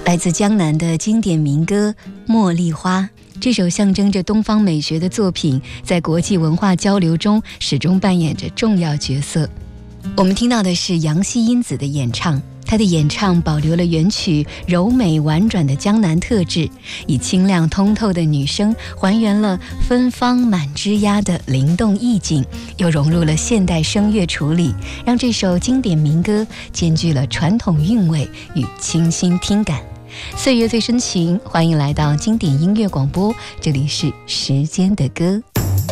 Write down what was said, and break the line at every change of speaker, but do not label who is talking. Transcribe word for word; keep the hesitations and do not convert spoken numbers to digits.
来自江南的经典民歌《茉莉花》。这首象征着东方美学的作品，在国际文化交流中始终扮演着重要角色。我们听到的是杨希因子的演唱，她的演唱保留了原曲柔美婉转的江南特质，以清亮通透的女声还原了芬芳满枝桠的灵动意境，又融入了现代声乐处理，让这首经典民歌兼具了传统韵味与清新听感。岁月最深情，欢迎来到经典音乐广播，这里是时间的歌。